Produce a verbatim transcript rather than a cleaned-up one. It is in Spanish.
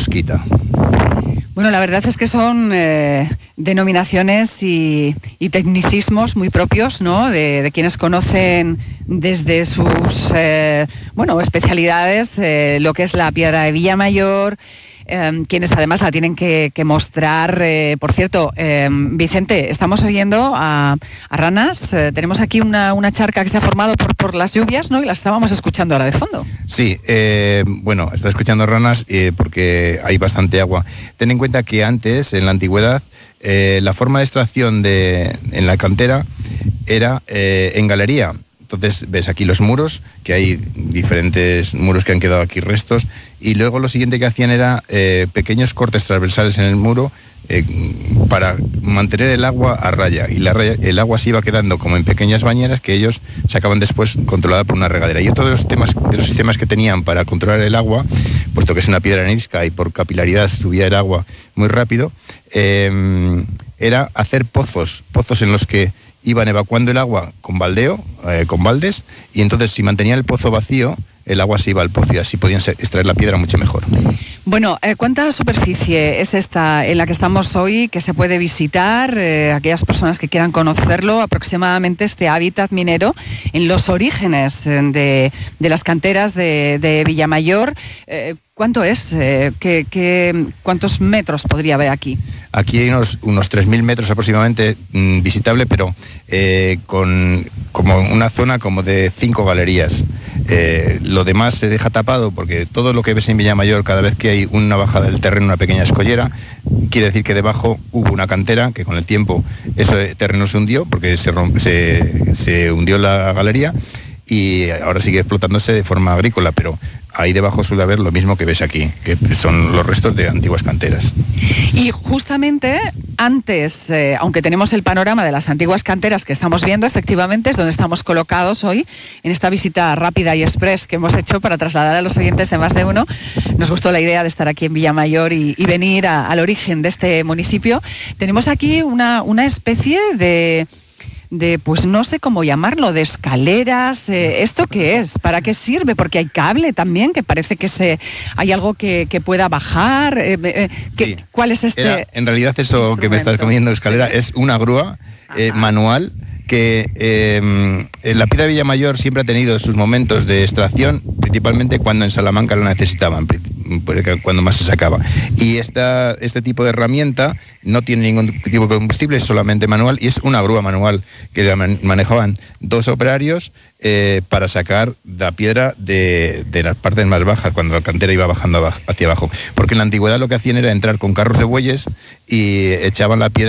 mosquita. Bueno, la verdad es que son eh, denominaciones y, y tecnicismos muy propios, ¿no? De, de quienes conocen desde sus eh, bueno, especialidades eh, lo que es la piedra de Villamayor, eh, quienes además la tienen que, que mostrar. Eh, por cierto, eh, Vicente, estamos oyendo a, a ranas. Eh, tenemos aquí una, una charca que se ha formado por, por las lluvias, ¿no? Y la estábamos escuchando ahora de fondo. Sí, eh, bueno, está escuchando ranas eh, porque hay bastante agua. Ten en cuenta que antes, en la antigüedad, eh, la forma de extracción de, en la cantera era eh, en galería. Entonces ves aquí los muros, que hay diferentes muros que han quedado aquí restos, y luego lo siguiente que hacían era eh, pequeños cortes transversales en el muro eh, para mantener el agua a raya, y la raya, el agua se iba quedando como en pequeñas bañeras que ellos sacaban después controlada por una regadera. Y otro de los, temas, de los sistemas que tenían para controlar el agua, puesto que es una piedra arenisca y por capilaridad subía el agua muy rápido, eh, era hacer pozos, pozos en los que iban evacuando el agua con baldeo, eh, con baldes, y entonces si mantenían el pozo vacío, el agua se iba al pozo y así podían extraer la piedra mucho mejor. Bueno, eh, ¿cuánta superficie es esta en la que estamos hoy que se puede visitar? Eh, aquellas personas que quieran conocerlo, aproximadamente este hábitat minero en los orígenes de, de las canteras de, de Villamayor. Eh, ¿Cuánto es? Eh, ¿qué, qué, ¿Cuántos metros podría haber aquí? Aquí hay unos, unos tres mil metros aproximadamente mmm, visitable, pero eh, con como una zona como de cinco galerías. Eh, lo demás se deja tapado porque todo lo que ves en Villamayor, cada vez que hay una bajada del terreno, una pequeña escollera, quiere decir que debajo hubo una cantera, que con el tiempo ese terreno se hundió porque se, romp, se, se hundió la galería, y ahora sigue explotándose de forma agrícola, pero ahí debajo suele haber lo mismo que ves aquí, que son los restos de antiguas canteras. Y justamente antes, eh, aunque tenemos el panorama de las antiguas canteras que estamos viendo, efectivamente es donde estamos colocados hoy, en esta visita rápida y express que hemos hecho para trasladar a los oyentes de Más de Uno. Nos gustó la idea de estar aquí en Villamayor y, y venir a, al origen de este municipio. Tenemos aquí una, una especie de... de, pues no sé cómo llamarlo, de escaleras. Eh, ¿Esto qué es? ¿Para qué sirve? Porque hay cable también, que parece que se hay algo que, que pueda bajar. Eh, eh, que, sí. ¿Cuál es este? Era, en realidad eso que me estás comiendo escalera, sí, es una grúa eh, manual que eh, la piedra de Villamayor siempre ha tenido sus momentos de extracción, principalmente cuando en Salamanca lo necesitaban, cuando más se sacaba. Y esta, este tipo de herramienta no tiene ningún tipo de combustible, es solamente manual, y es una grúa manual que manejaban dos operarios eh, para sacar la piedra de, de las partes más bajas, cuando la cantera iba bajando hacia abajo. Porque en la antigüedad lo que hacían era entrar con carros de bueyes y echaban la piedra